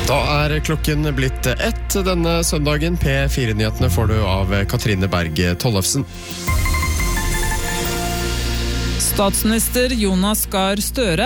Da klokken blitt 1 denne søndagen. P4-nyhetene får du av Katrine Berg Tollefsen. Statsminister Jonas Gahr Støre